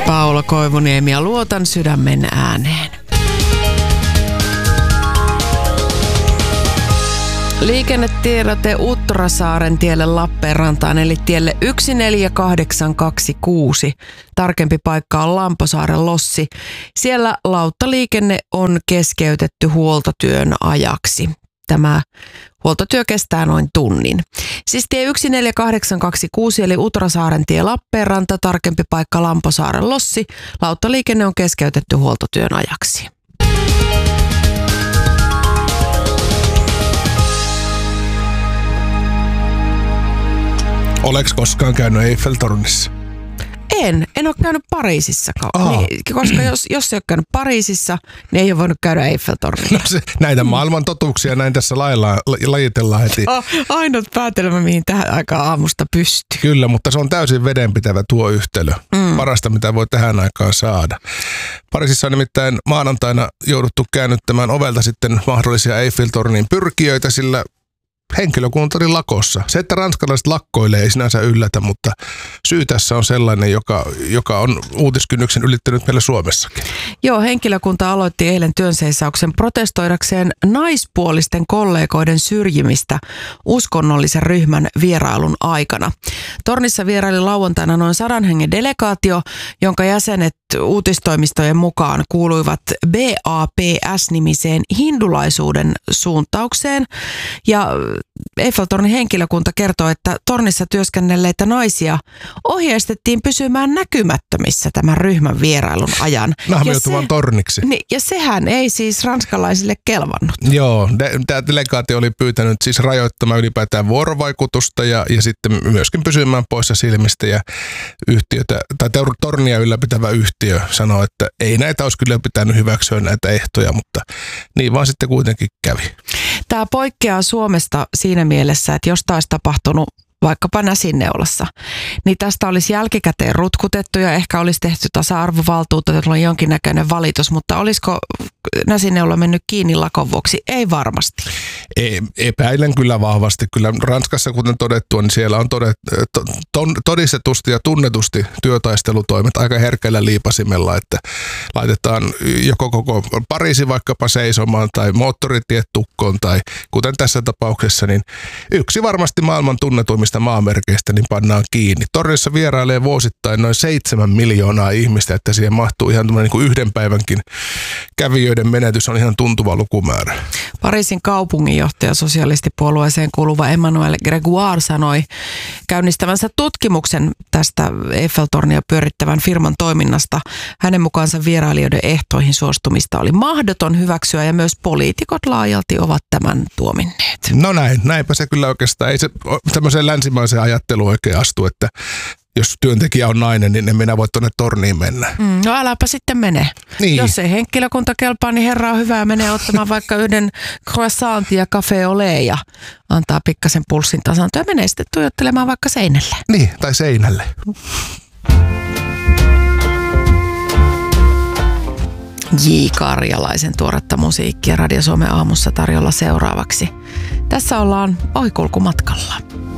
Paula Koivuniemi ja Luotan sydämen ääneen. Liikennetiedote Utturasaaren tielle Lappeenrantaan eli tielle 14826. Tarkempi paikka on Lamposaaren Lossi. Siellä lauttaliikenne on keskeytetty huoltotyön ajaksi. Tämä huoltotyö kestää noin tunnin. Siis tie 14826 eli Utturasaaren tie Lappeenranta, tarkempi paikka Lamposaaren Lossi. Lauttaliikenne on keskeytetty huoltotyön ajaksi. Oleks koskaan käynyt Eiffeltornissa? En ole käynyt Pariisissakaan. Niin, koska jos ei ole käynyt Pariisissa, niin ei ole voinut käydä Eiffeltornilla. No näitä maailman totuuksia näin tässä lajitellaan heti. Ainut päätelmä, mihin tähän aikaan aamusta pystyy. Kyllä, mutta se on täysin vedenpitävä tuo yhtälö. Parasta, mitä voi tähän aikaan saada. Pariisissa on nimittäin maanantaina jouduttu käännyttämään ovelta sitten mahdollisia Eiffeltornin pyrkijöitä, sillä henkilökunta oli lakossa. Se, että ranskalaiset lakkoilee, ei sinänsä yllätä, mutta syy tässä on sellainen, joka on uutiskynnyksen ylittänyt meillä Suomessakin. Joo, henkilökunta aloitti eilen työnseisauksen protestoidakseen naispuolisten kollegoiden syrjimistä uskonnollisen ryhmän vierailun aikana. Tornissa vieraili lauantaina noin 100 hengen delegaatio, jonka jäsenet uutistoimistojen mukaan kuuluivat BAPS-nimiseen hindulaisuuden suuntaukseen. Ja Eiffeltornin henkilökunta kertoo, että tornissa työskennelleitä naisia ohjeistettiin pysymään näkymättömissä tämän ryhmän vierailun ajan. Nahmeutuvan torniksi. Ja sehän ei siis ranskalaisille kelvannut. Joo, tämä delegaatio oli pyytänyt siis rajoittamaan ylipäätään vuorovaikutusta ja sitten myöskin pysymään poissa silmistä. Ja yhtiötä, tai tornia ylläpitävä yhtiö sanoi, että ei näitä olisi kyllä pitänyt hyväksyä näitä ehtoja, mutta niin vaan sitten kuitenkin kävi. Tämä poikkeaa Suomesta siinä mielessä, että jos tämä olisi tapahtunut vaikkapa Näsinneulassa, niin tästä olisi jälkikäteen rutkutettu ja ehkä olisi tehty tasa-arvovaltuutettuilla jonkinnäköinen valitus, mutta olisiko Näsinneula mennyt kiinni lakon vuoksi? Ei varmasti. Epäilen kyllä vahvasti. Kyllä Ranskassa, kuten todettua, niin siellä on todistetusti ja tunnetusti työtaistelutoimet aika herkällä liipasimella, että laitetaan joko koko Pariisi vaikkapa seisomaan tai moottoritiet tukkoon tai kuten tässä tapauksessa, niin yksi varmasti maailman tunnetuimmista maamerkeistä niin pannaan kiinni. Tornissa vierailee vuosittain noin 7 miljoonaa ihmistä, että siihen mahtuu ihan niin kuin yhden päivänkin kävijöiden menetys on ihan tuntuva lukumäärä. Pariisin kaupunginjohtaja sosialistipuolueeseen kuuluva Emmanuel Grégoire sanoi käynnistävänsä tutkimuksen tästä Eiffeltornia pyörittävän firman toiminnasta. Hänen mukaansa vierailijoiden ehtoihin suostumista oli mahdoton hyväksyä ja myös poliitikot laajalti ovat tämän tuominneet. No näinpä se kyllä oikeastaan. Ei se tämmöiseen länsimaiseen ajatteluun oikein astu, että jos työntekijä on nainen, niin en minä voi tuonne torniin mennä. No äläpä sitten mene. Niin. Jos ei henkilökunta kelpaa, niin herra on hyvä menee ottamaan vaikka yhden croissantin ja café au lait ja antaa pikkasen pulssin tasantoa ja menee sitten tuijottelemaan vaikka seinälle. Niin, tai seinälle. J. Karjalaisen tuoretta musiikkia Radio Suomen aamussa tarjolla seuraavaksi. Tässä ollaan ohikulkumatkalla.